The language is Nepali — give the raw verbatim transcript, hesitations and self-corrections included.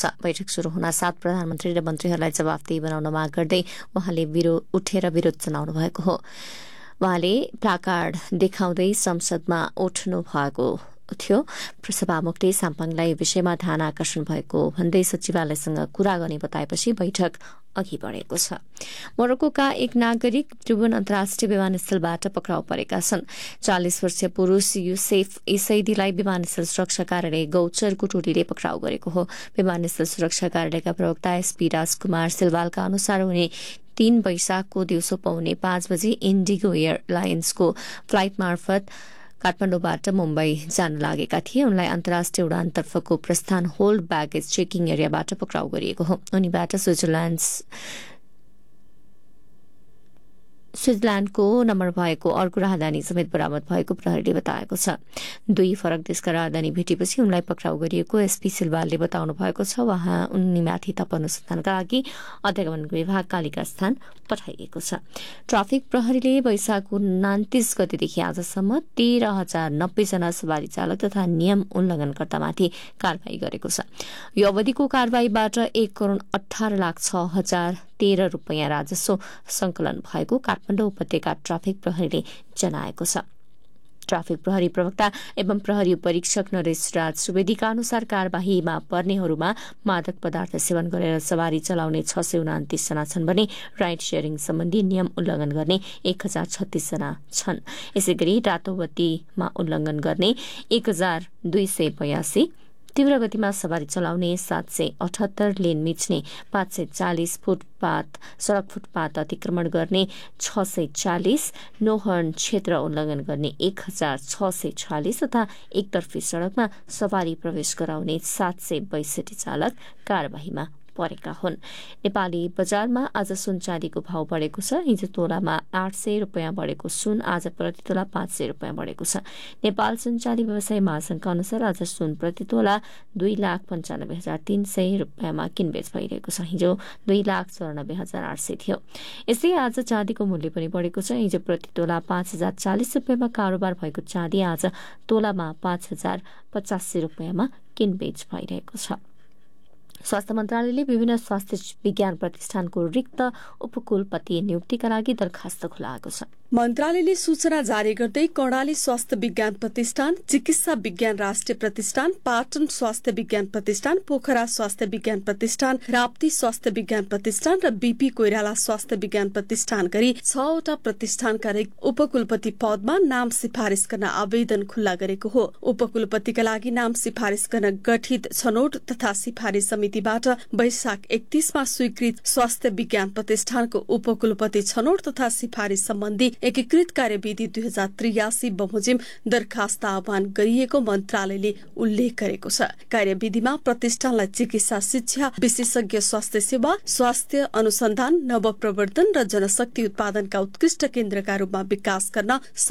छ। बैठक शुरू हुन साथ प्रधानमन्त्री र मन्त्रीहरूलाई जवाफदेही बनाउन माग गर्दै उहाँले विरोध उठेर विरोध जनाउनु भएको हो। उहाँले प्लाकार्ड देखाउँदै संसदमा उठ्नु भएको थियो। सभामुखले साम्पाङलाई विषयमा ध्यान आकर्षण भएको भन्दै सचिवालयसँग कुरा गर्ने बताएपछि बैठक अघि बढेको छ। मोरक्कोका एक नागरिक त्रिभुवन अन्तर्राष्ट्रिय विमानस्थलबाट पक्राउ परेका छन्। चालिस वर्षीय पुरूष युसेफ इसैदीलाई विमानस्थल सुरक्षा कार्यालय गौचरको टोलीले पक्राउ गरेको हो। विमानस्थल सुरक्षा कार्यालयका प्रवक्ता एसपी राजकुमार सिलवालका अनुसार उनी तीन वैशाखको दिउँसो पौने पाँच बजे इन्डिगो एयरलाइन्सको फ्लाइट मार्फत काठमाडौँबाट मुम्बई जान लागेका थिए। उनलाई अन्तर्राष्ट्रिय उडानतर्फको प्रस्थान होल्ड ब्यागेज चेकिङ एरियाबाट पक्राउ गरिएको हो। उनीबाट स्विजरल्याण्ड स्विजरल्याण्डको नम्बर भएको अर्को राहदानी समेत बरामद भएको प्रहरीले बताएको छ। दुई फरक देशका राहदानी भेटेपछि उनलाई पक्राउ गरिएको एसपी सिलवालले बताउनु भएको छ। उहाँ उनीमाथि थप अनुसन्धानका लागि अध्यागमन विभाग कालिका स्थान पठाइएको छ। ट्राफिक प्रहरीले वैशाख उनातिस गतेदेखि आजसम्म तेह्र हजार नब्बे जना सवारी चालक तथा नियम उल्लंघनकर्तामाथि कारवाही गरेको छ। यो अवधिको कारवाहीबाट एक करोड़ अठार लाख छ हजार तेह्र रूपियाँ राजस्व संकलन भएको काठमाडौँ उपत्यका ट्राफिक प्रहरीले जनाएको छ। ट्राफिक प्रहरी प्रवक्ता एवं प्रहरी परीक्षक नरेश राज सुवेदीका अनुसार कार्यवाहीमा पर्नेहरूमा मादक पदार्थ सेवन गरेर सवारी चलाउने छ सय उनातिस जना छन् भने राइड शेयरिङ सम्बन्धी नियम उल्लंघन गर्ने एक हजार छत्तीस जना छन्। यसै गरी रातोबत्तीमा उल्लंघन गर्ने एक हजार दुई सय बयासी, तीव्र गतिमा सवारी चलाउने सात सय अठहत्तर, लेन मिच्ने पाँच सय चालिस, फुटपाथ सड़क फुटपाथ अतिक्रमण गर्ने छ सय चालिस, नोहर्न क्षेत्र उल्लंघन गर्ने एक हजार छ सय चालिस तथा एकतर्फी सड़कमा सवारी प्रवेश गराउने सात सय बैसठी चालक कार्यवाहीमा परेका हुन्। नेपाली बजारमा आज सुन चाँदीको भाव बढेको छ। हिजो तोलामा आठ सय रूपियाँ बढेको सुन आज प्रति तोला पाँच सय रूपियाँ बढेको छ। नेपाल सुन चाँदी व्यवसाय महासंघका अनुसार आज सुन प्रति तोला दुई लाख पञ्चानब्बे हजार तीन सय रूपियाँमा किनबेच भइरहेको छ। हिजो दुई लाख चौरानब्बे हजार आठ सय थियो। यसै आज चाँदीको मूल्य पनि बढेको छ। हिजो प्रति तोला पाँच हजार चालिस रूपियाँमा कारोबार भएको चाँदी आज तोलामा पाँच हजार पचासी रूपियाँमा किनबेच भइरहेको छ। स्वास्थ्य मन्त्रालयले विभिन्न स्वास्थ्य विज्ञान प्रतिष्ठानको रिक्त उपकुलपति नियुक्तिका लागि दरखास्त खुलाएको छ। मन्त्रालयले सूचना जारी गर्दै कर्णाली स्वास्थ्य विज्ञान प्रतिष्ठान, चिकित्सा विज्ञान राष्ट्रिय प्रतिष्ठान, पाटन स्वास्थ्य विज्ञान प्रतिष्ठान, पोखरा स्वास्थ्य विज्ञान प्रतिष्ठान, राप्ती स्वास्थ्य विज्ञान प्रतिष्ठान र बीपी कोइराला स्वास्थ्य विज्ञान प्रतिष्ठान गरी छवटा प्रतिष्ठानका रिक्त उपकुलपति पदमा नाम सिफारिश गर्न आवेदन खुल्ला गरेको हो। उपकुलपतिका लागि नाम सिफारिश गर्न गठित छनौट तथा सिफारिश समितिबाट वैशाख एकतीसमा स्वीकृत स्वास्थ्य विज्ञान प्रतिष्ठानको उपकुलपति छनौट तथा सिफारिश सम्बन्धी एकीकृत कार्यविधि दुई हजार त्रियासी बमोजिम दरखास्त आह्वान गरिएको मन्त्रालयले उल्लेख गरेको छ। कार्यविधिमा प्रतिष्ठानलाई चिकित्सा शिक्षा, विशेषज्ञ स्वास्थ्य सेवा, स्वास्थ्य अनुसन्धान, नवप्रवर्तन र जनशक्ति उत्पादनका उत्कृष्ट केन्द्रका रूपमा विकास गर्न